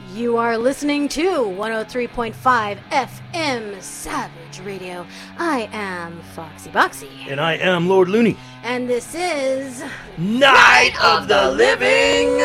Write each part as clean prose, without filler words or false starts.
You are listening to 103.5 FM Savage Radio. I am Foxy Boxy. And I am Lord Looney. And this is... Night of the Living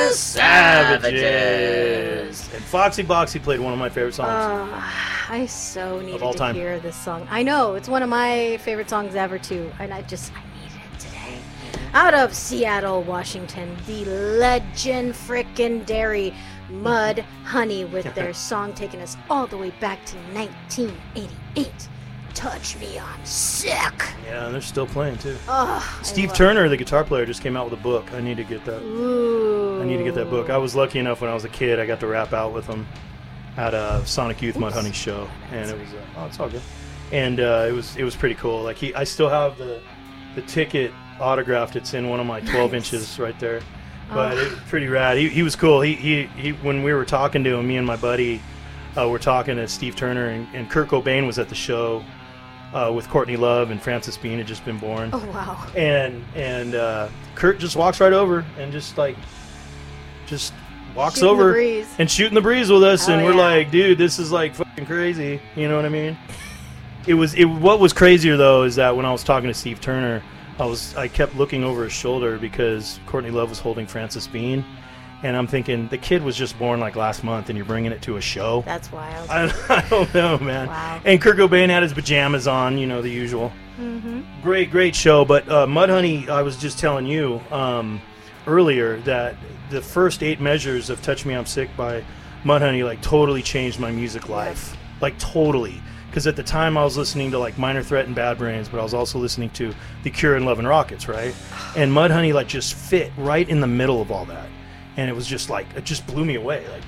Savages. And Foxy Boxy played one of my favorite songs. I so needed all to time. hear this song. I know, it's one of my favorite songs ever, too. And I needed it today. Out of Seattle, Washington, the legend frickin' dairy Mud Honey with their song taking us all the way back to 1988. Touch Me, I'm Sick. Yeah, and they're still playing too. Oh, Steve Turner, the guitar player, just came out with a book. I need to get that. Ooh. I need to get that book. I was lucky enough when I was a kid, I got to rap out with him at a Sonic Youth Mud Honey show, and it was it's all good. And it was pretty cool. Like I still have the ticket autographed. It's in one of my 12 inches right there. But it was pretty rad. He was cool. He when we were talking to him, me and my buddy were talking to Steve Turner, and Kurt Cobain was at the show with Courtney Love, and Frances Bean had just been born. Oh wow! And Kurt just walks right over and just walks Shooting over the breeze. and shooting the breeze with us, and we're yeah. like, dude, this is like fucking crazy. You know what I mean? What was crazier though is that when I was talking to Steve Turner, I kept looking over his shoulder because Courtney Love was holding Frances Bean, and I'm thinking, the kid was just born like last month and you're bringing it to a show? That's wild. I don't know, man. Wow. And Kurt Cobain had his pajamas on, you know, the usual. Mm-hmm. Great show. But Mudhoney, I was just telling you earlier that the first 8 measures of Touch Me, I'm Sick by Mudhoney like totally changed my music life. Like totally. Because at the time I was listening to like Minor Threat and Bad Brains, but I was also listening to The Cure and Love and Rockets, right? And Mudhoney like just fit right in the middle of all that, and it was just like, it just blew me away. Like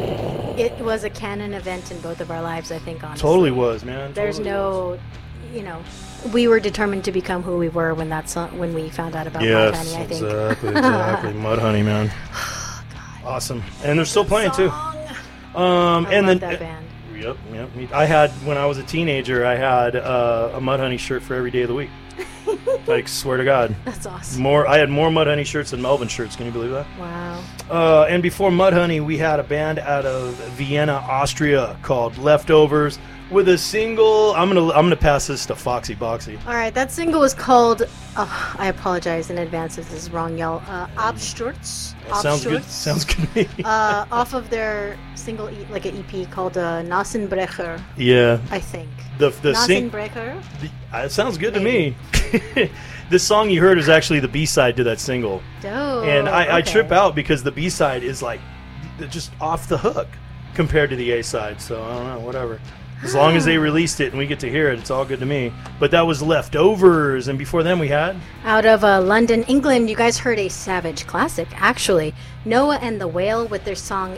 It was a canon event in both of our lives, I think. Honestly, totally was, man. There's Totally no, you know, we were determined to become who we were when when we found out about yes, Mudhoney, I think. exactly. Mudhoney, man. Awesome, and they're still playing too. I And love then that band. Yep. I had, when I was a teenager, I had a Mudhoney shirt for every day of the week. Like, swear to God. That's awesome. I had more Mudhoney shirts than Melvin shirts. Can you believe that? Wow. And before Mudhoney, we had a band out of Vienna, Austria called Leftovers with a single. I'm gonna pass this to Foxy Boxy. All right, that single was called. I apologize in advance if this is wrong, y'all. Absturz. Sounds good. Sounds good to me. Off of their single, like an EP called Nassenbrecher. Yeah. I think. The sing. Nassenbrecher. It sounds good to me. This song you heard is actually the B-side to that single. Dope. And I okay. trip out because the B-side is like just off the hook compared to the A-side. So I don't know, whatever. As long as they released it and we get to hear it, it's all good to me. But that was Leftovers, and before them we had... Out of London, England, you guys heard a Savage classic, actually. Noah and the Whale with their song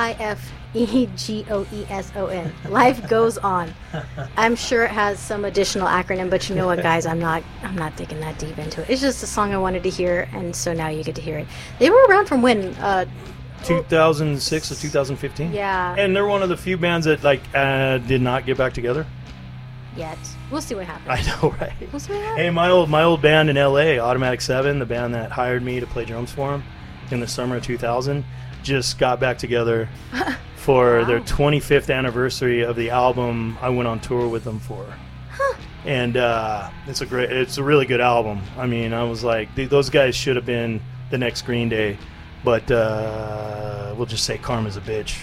Lifegoeson. Life Goes On. I'm sure it has some additional acronym, but you know what, guys? I'm not digging that deep into it. It's just a song I wanted to hear, and so now you get to hear it. They were around from when? 2006 or 2015. Yeah. And they're one of the few bands that did not get back together. Yet. We'll see what happens. I know, right? We'll see what happens. Hey, my old band in LA, Automatic 7, the band that hired me to play drums for them in the summer of 2000, just got back together for their 25th anniversary of the album I went on tour with them for. And it's a really good album. I mean, I was like, those guys should have been the next Green Day. But we'll just say karma's a bitch.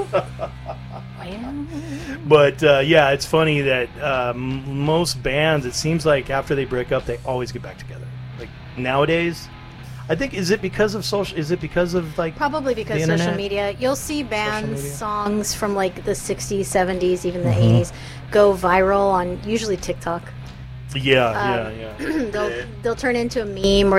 But yeah, it's funny that most bands, it seems like after they break up, they always get back together. Like nowadays, I think, is it because of like probably because the social internet? media. You'll see bands, media. songs from like the 60s, 70s, even the 80s go viral on usually TikTok. Yeah. They'll turn into a meme, or